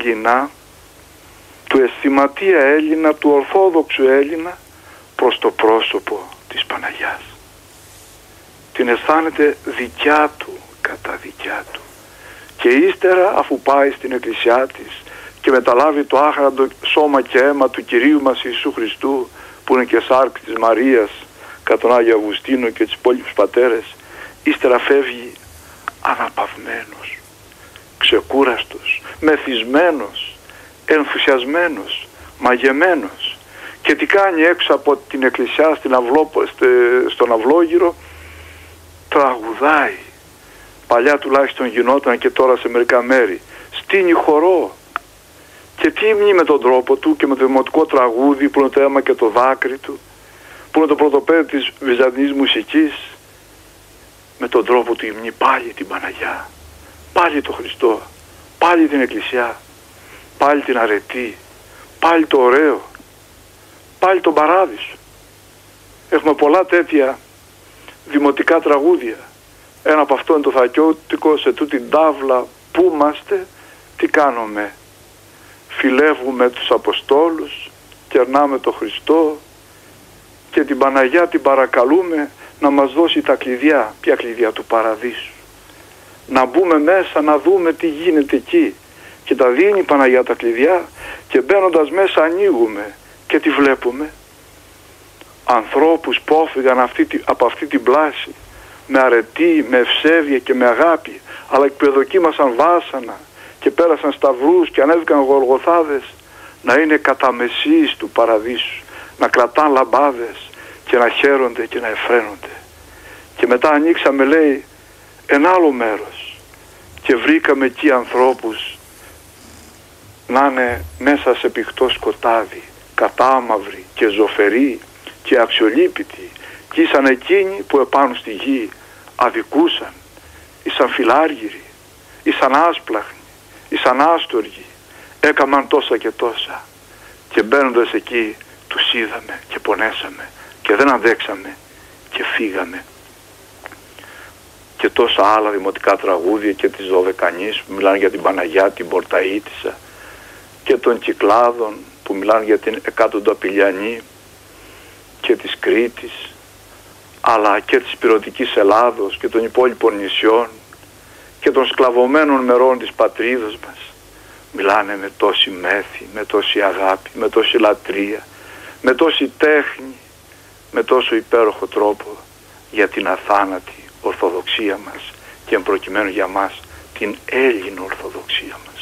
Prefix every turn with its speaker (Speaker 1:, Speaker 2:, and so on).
Speaker 1: Έλληνα, του αισθηματία Έλληνα, του ορθόδοξου Έλληνα προς το πρόσωπο της Παναγιάς. Την αισθάνεται δικιά του, κατά δικιά του. Και ύστερα, αφού πάει στην εκκλησιά της και μεταλάβει το άχραντο σώμα και αίμα του Κυρίου μας Ιησού Χριστού, που είναι και σάρκ της Μαρίας κατά τον Άγιο Αυγουστίνο και τις υπόλοιπους πατέρες, ύστερα φεύγει αναπαυμένος, ξεκούραστος, μεθυσμένος, ενθουσιασμένος, μαγεμένος. Και τι κάνει έξω από την εκκλησιά στον αυλόγυρο? Τραγουδάει. Παλιά τουλάχιστον γινόταν και τώρα σε μερικά μέρη. Στείνει χορό. Και τι υμνεί με τον τρόπο του και με το δημοτικό τραγούδι που είναι το αίμα και το δάκρυ του, που είναι το πρωτοπέδι της βυζαντινής μουσικής? Με τον τρόπο του υμνεί πάλι την Παναγιά, πάλι το Χριστό, πάλι την εκκλησιά, πάλι την αρετή, πάλι το ωραίο, πάλι τον παράδεισο. Έχουμε πολλά τέτοια δημοτικά τραγούδια. Ένα από αυτό είναι το Θακιώτικο, σε τούτη τάβλα που είμαστε, τι κάνουμε? Φιλεύουμε τους Αποστόλους, κερνάμε το Χριστό και την Παναγιά την παρακαλούμε να μας δώσει τα κλειδιά. Ποια κλειδιά? Του παραδείσου. Να μπούμε μέσα, να δούμε τι γίνεται εκεί. Και τα δίνει η Παναγιά τα κλειδιά και μπαίνοντας μέσα ανοίγουμε και τι βλέπουμε? Ανθρώπους που όφυγαν από αυτή την πλάση με αρετή, με ευσέβεια και με αγάπη, αλλά και που δοκίμασαν βάσανα και πέρασαν σταυρούς και ανέβηκαν γολγοθάδες, να είναι κατά μεσής του παραδείσου, να κρατάν λαμπάδες και να χαίρονται και να εφραίνονται. Και μετά ανοίξαμε, λέει, ένα άλλο μέρος και βρήκαμε εκεί ανθρώπους να είναι μέσα σε πηχτό σκοτάδι, κατάμαυροι και ζωφεροί και αξιολύπητοι, και ήσαν εκείνοι που επάνω στη γη αδικούσαν, ήσαν φιλάργυροι, ήσαν άσπλαχνοι, ήσαν άστοργοι, έκαμαν τόσα και τόσα, και μπαίνοντας εκεί τους είδαμε και πονέσαμε και δεν αντέξαμε και φύγαμε. Και τόσα άλλα δημοτικά τραγούδια και της Δωδεκανής που μιλάνε για την Παναγιά, την Πορταΐτισσα, και των Κυκλάδων που μιλάνε για την Εκάτοντο Απηλιανή και της Κρήτης, αλλά και της Πειρωτικής Ελλάδος και των υπόλοιπων νησιών και των σκλαβωμένων μερών της πατρίδος μας. Μιλάνε με τόση μέθη, με τόση αγάπη, με τόση λατρεία, με τόση τέχνη, με τόσο υπέροχο τρόπο για την αθάνατη Ορθοδοξία μας και εμπροκειμένου για μας την Έλληνο Ορθοδοξία μας.